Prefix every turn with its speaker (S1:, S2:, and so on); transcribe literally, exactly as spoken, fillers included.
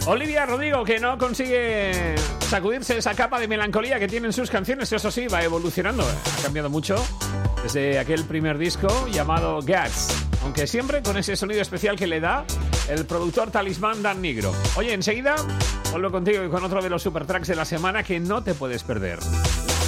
S1: Olivia Rodrigo, que no consigue sacudirse esa capa de melancolía que tienen sus canciones. Eso sí, va evolucionando. Ha cambiado mucho desde aquel primer disco llamado Guts, aunque siempre con ese sonido especial que le da el productor talismán Dan Nigro. Oye, enseguida vuelvo contigo y con otro de los super tracks de la semana que no te puedes perder.